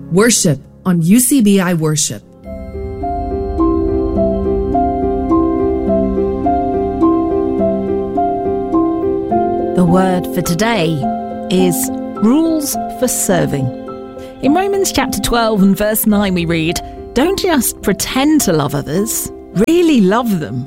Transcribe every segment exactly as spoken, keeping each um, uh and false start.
Worship on U C B I Worship. The word for today is rules for serving. In Romans chapter twelve and verse nine we read, "Don't just pretend to love others, really love them."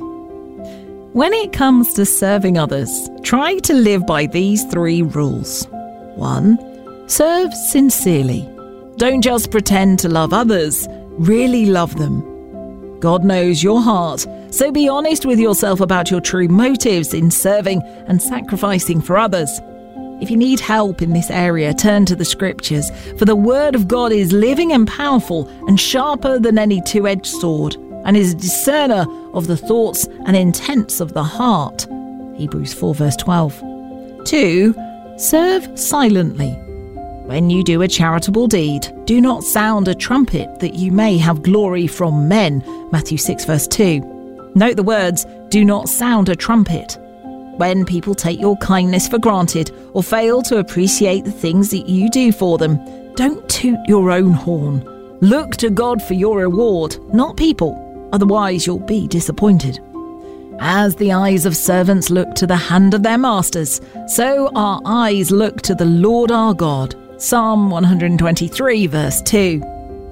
When it comes to serving others, try to live by these three rules. One, serve sincerely. Don't just pretend to love others, really love them. God knows your heart, so be honest with yourself about your true motives in serving and sacrificing for others. If you need help in this area, turn to the scriptures, for the word of God is living and powerful and sharper than any two-edged sword, and is a discerner of the thoughts and intents of the heart. Hebrews four verse twelve. Two, serve silently. When you do a charitable deed, do not sound a trumpet that you may have glory from men. Matthew six verse two. Note the words, do not sound a trumpet. When people take your kindness for granted or fail to appreciate the things that you do for them, don't toot your own horn. Look to God for your reward, not people. Otherwise you'll be disappointed. As the eyes of servants look to the hand of their masters, so our eyes look to the Lord our God. Psalm one twenty-three verse two.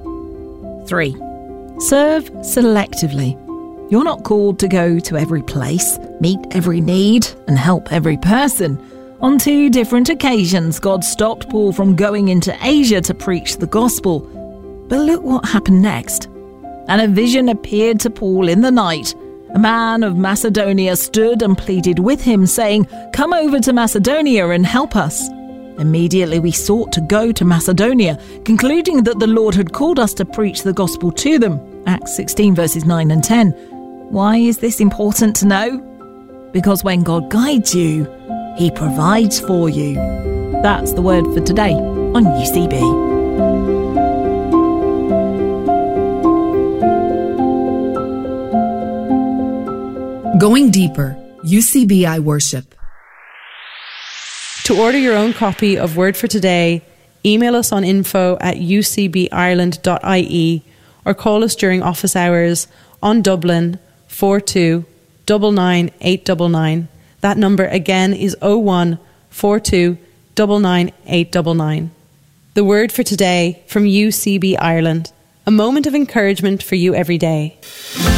Three. Serve selectively. You're not called to go to every place, meet every need, and help every person. On two different occasions, God stopped Paul from going into Asia to preach the gospel. But look what happened next. And a vision appeared to Paul in the night. A man of Macedonia stood and pleaded with him, saying, "Come over to Macedonia and help us." Immediately we sought to go to Macedonia, concluding that the Lord had called us to preach the gospel to them. Acts sixteen verses nine and ten. Why is this important to know? Because when God guides you, He provides for you. That's the word for today on U C B. Going deeper, U C B I Worship. To order your own copy of Word for Today, email us on info at u c b ireland dot i e or call us during office hours on Dublin four two nine nine eight nine nine. That number again is oh one four two nine nine eight nine nine. The Word for Today from U C B Ireland. A moment of encouragement for you every day.